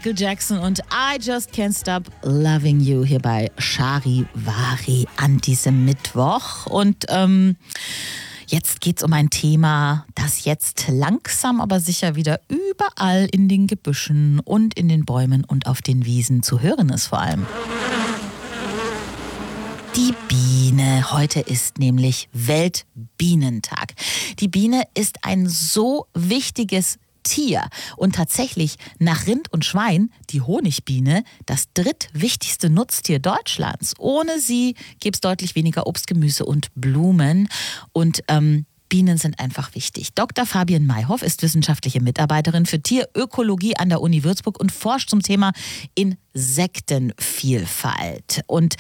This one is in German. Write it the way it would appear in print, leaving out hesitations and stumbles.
Michael Jackson und I Just Can't Stop Loving You hier bei Charivari an diesem Mittwoch. Und jetzt geht's um ein Thema, das jetzt langsam aber sicher wieder überall in den Gebüschen und in den Bäumen und auf den Wiesen zu hören ist vor allem. Die Biene. Heute ist nämlich Weltbienentag. Die Biene ist ein so wichtiges Tier und tatsächlich nach Rind und Schwein die Honigbiene das drittwichtigste Nutztier Deutschlands. Ohne sie gäbe es deutlich weniger Obst, Gemüse und Blumen und Bienen sind einfach wichtig. Dr. Fabian Mayhoff ist wissenschaftliche Mitarbeiterin für Tierökologie an der Uni Würzburg und forscht zum Thema Insektenvielfalt. Und